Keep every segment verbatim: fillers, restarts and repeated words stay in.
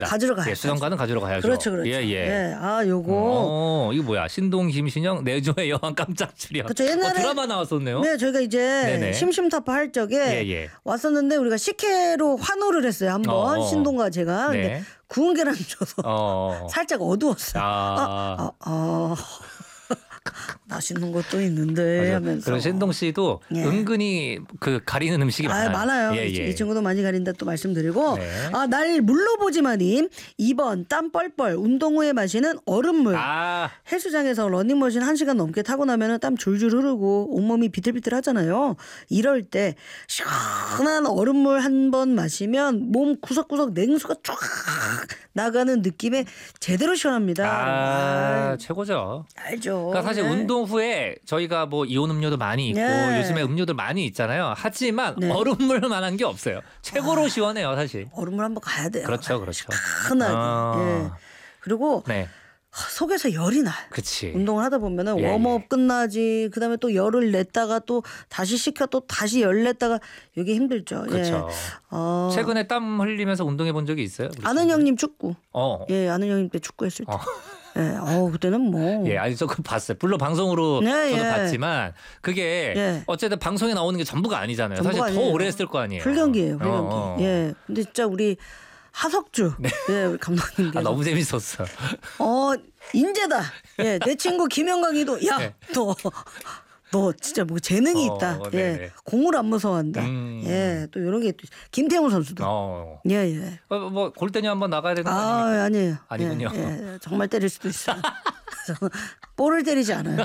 가지러 가야죠. 예, 수정과는 가지러 가야죠. 그렇죠, 그렇죠. 예, 예. 예, 아, 요거. 어, 이거 뭐야? 신동 김신영 내조의 여왕 깜짝 출연. 그렇죠. 옛날에 어, 드라마 나왔었네요. 네, 저희가 이제 네네. 심심타파 할 적에 예, 예. 왔었는데 우리가 식혜로 환호를 했어요. 한번 어, 어. 신동과 제가. 근데 네. 구운 계란 줘서 어. 살짝 어두웠어요. 아. 아, 아, 아. 맛있는 것도 있는데 맞아요. 하면서. 그리고 신동 씨도 예. 은근히 그 가리는 음식이 아, 많아요. 많아요. 예, 이, 예. 이 친구도 많이 가린다 또 말씀드리고 네. 아, 날 물러보지마님 이 번 땀 뻘뻘 운동 후에 마시는 얼음물. 아, 헬스장에서 러닝머신 한 시간 넘게 타고 나면 땀 줄줄 흐르고 온몸이 비틀비틀 하잖아요. 이럴 때 시원한 얼음물 한 번 마시면 몸 구석구석 냉수가 쫙 나가는 느낌에 제대로 시원합니다. 아, 아, 최고죠. 알죠. 그러니까 사실 네. 운동 후에 저희가 뭐 이온 음료도 많이 있고 네. 요즘에 음료들 많이 있잖아요. 하지만 네. 얼음물만한 게 없어요. 최고로 시원해요, 사실. 얼음물 한번 가야 돼요. 그렇죠, 그렇죠. 시원하게. 아. 예. 그리고 네, 속에서 열이 나요. 그치. 운동을 하다 보면은 예, 웜업 예. 끝나지 그다음에 또 열을 냈다가 또 다시 식혀 또 다시 열 냈다가 이게 힘들죠. 그렇죠. 예. 어, 최근에 땀 흘리면서 운동해 본 적이 있어요? 우리 아는 친구들? 형님 축구. 어. 예, 아는 형님 때 축구 했을 때. 어. 예. 어, 그때는 뭐 예, 아니 저 그 봤어요. 물론 방송으로 네, 저도 예. 봤지만 그게 예. 어쨌든 방송에 나오는 게 전부가 아니잖아요. 전부가 사실 아니에요. 더 오래 했을 거 아니에요. 풀경기예요, 풀경기. 어, 어. 예. 근데 진짜 우리 하석주 예, 우리 감독님께서 아, 너무 재밌었어. 어, 인재다. 예, 내 친구 김영광이도 야, 네. 너 너 진짜 뭐 재능이 어, 있다. 네네. 예, 공을 안 무서워한다. 음. 예, 또 이런 게 또 김태형 선수도. 어. 예, 예. 어, 뭐 골대녀 한번 나가야 되는 거 아, 아닙니까? 아니에요. 아니군요. 예, 예, 정말 때릴 수도 있어요. 그래서 볼을 때리지 않아요.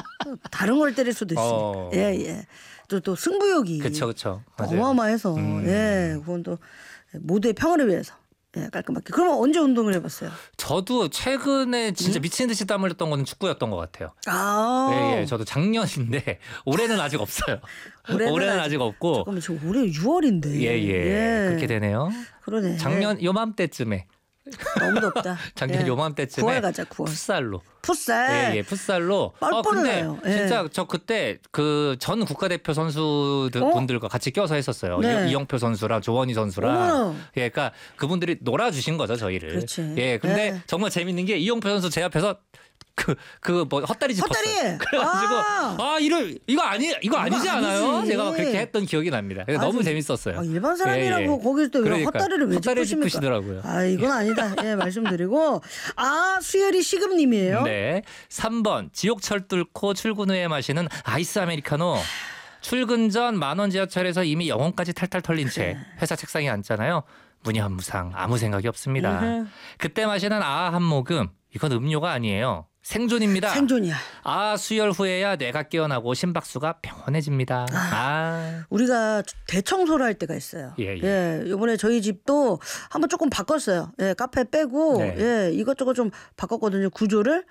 다른 걸 때릴 수도 있어요. 어. 예, 예. 또, 또 승부욕이 그쵸, 그쵸. 맞아요. 어마어마해서 음. 예, 그건 또 모두의 평화를 위해서 예, 깔끔하게. 그러면 언제 운동을 해봤어요? 저도 최근에 진짜 미친 듯이 땀 흘렸던 거는 축구였던 것 같아요. 아, 예, 예. 저도 작년인데 올해는 아직 없어요. 올해는 올해는, 아직- 아직 없고. 잠깐만 지금 올해 유월인데. 예, 예, 그렇게 되네요. 그러네. 작년 요맘때쯤에 너무 덥다. 작년 예. 요맘때쯤에 구월 가자, 구월. 풋살로. 풋살. 예, 예, 풋살로. 뻘뻘을 근데 나요. 예. 진짜 저 그때 그 전 국가대표 선수들 어? 분들과 같이 껴서 했었어요. 네. 이- 이영표 선수랑 조원희 선수랑. 어머나. 예, 그러니까 그분들이 놀아주신 거죠, 저희를. 그렇지. 예, 근데 예. 정말 재밌는 게 이영표 선수 제 앞에서 그 그 뭐 헛다리 짚었어요. 헛다리! 그래가지고 아! 아, 이거 이거 아니 이거 아니지 않아요? 아니지. 제가 막 그렇게 했던 기억이 납니다. 그래서 아, 너무 좀- 재밌었어요. 아, 일반 사람이라고 예, 예. 거기서 또 그러니까. 헛다리를 왜 헛다리 짚으십니까? 짚으시더라고요. 아, 이건 아니다. 예, 말씀드리고. 아, 수혈이 시급님이에요. 네. 삼 번 지옥철 뚫고 출근 후에 마시는 아이스 아메리카노. 출근 전 만원 지하철에서 이미 영혼까지 탈탈 털린 채 회사 책상에 앉잖아요. 무념무상 아무 생각이 없습니다. 음흠. 그때 마시는 아 한 모금 이건 음료가 아니에요. 생존입니다. 생존이야. 아 수혈 후에야 뇌가 깨어나고 심박수가 평온해집니다. 아, 우리가 대청소를 할 때가 있어요. 예, 예. 예, 이번에 저희 집도 한번 조금 바꿨어요. 예, 카페 빼고 네. 예, 이것저것 좀 바꿨거든요. 구조를.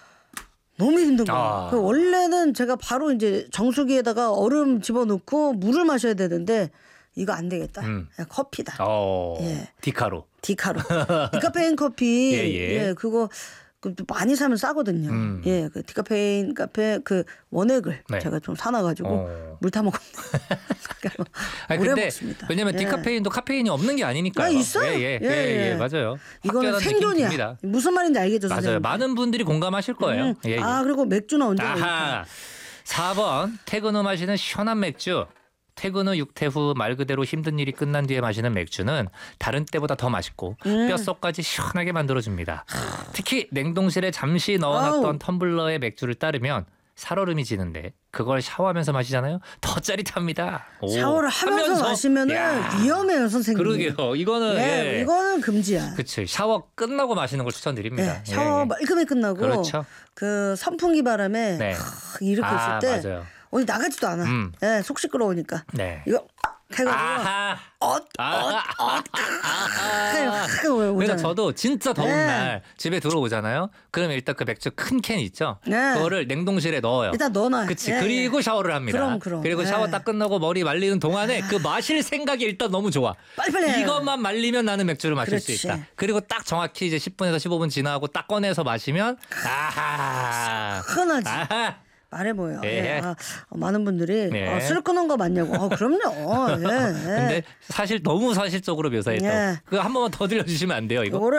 너무 힘든 거예요. 아. 그 원래는 제가 바로 이제 정수기에다가 얼음 집어넣고 물을 마셔야 되는데 이거 안 되겠다. 음. 예, 커피다. 어, 예. 디카로. 디카로. 디카페인 커피. 예, 예. 그거 그 많이 사면 싸거든요. 음. 예, 그 디카페인 카페 그 원액을 네. 제가 좀 사놔가지고 어. 물 타 먹으면 아니, 오래 근데 먹습니다. 왜냐면 예. 디카페인도 카페인이 없는 게 아니니까요. 아, 있어요. 예, 예, 예, 예, 예. 예, 맞아요. 이거는 확연한 생존이야. 느낌입니다. 무슨 말인지 알겠죠, 맞아요. 선생님? 많은 분들이 공감하실 거예요. 음. 예, 예. 아, 그리고 맥주는 언제 아하. 먹을까? 사 번 퇴근 후 마시는 시원한 맥주. 퇴근 후 육퇴 후 말 그대로 힘든 일이 끝난 뒤에 마시는 맥주는 다른 때보다 더 맛있고 음. 뼈속까지 시원하게 만들어줍니다. 특히 냉동실에 잠시 넣어놨던 아우. 텀블러에 맥주를 따르면 살얼음이 지는데 그걸 샤워하면서 마시잖아요. 더 짜릿합니다. 오. 샤워를 하면서, 마시면은 야. 위험해요, 선생님. 그러게요. 이거는 예, 예. 이거는 금지야. 그치. 샤워 끝나고 마시는 걸 추천드립니다. 예, 샤워 예, 예. 말끔히 끝나고 그렇죠. 그 선풍기 바람에 네. 하, 일으켰을 아, 때 맞아요. 어디 나가지도 않아. 음. 예, 속 시끄러우니까. 네. 이거 해가지고 아하. 엇, 아, 아, 그래서 오잖아요. 저도 진짜 더운 네. 날 집에 들어오잖아요. 그러면 일단 그 맥주 큰 캔 있죠. 네. 그거를 냉동실에 넣어요. 일단 넣어놔요. 그치. 예, 그리고 샤워를 합니다. 그럼, 그럼. 리고 예. 샤워 딱 끝나고 머리 말리는 동안에 그 마실 생각이 일단 너무 좋아. 빨리빨리 해요. 이것만 말리면 나는 맥주를 마실 그렇지. 수 있다. 그리고 딱 정확히 이제 십 분에서 십오 분 지나고 딱 꺼내서 마시면 아하. 흔하지. 아하. 말해보여. 예. 예. 아, 어, 많은 분들이 예. 어, 술 끊은 거 맞냐고. 어, 그럼요. 예. 예. 근데 사실 너무 사실적으로 묘사했다고. 예. 그거 한 번만 더 들려주시면 안 돼요, 이거? 요거를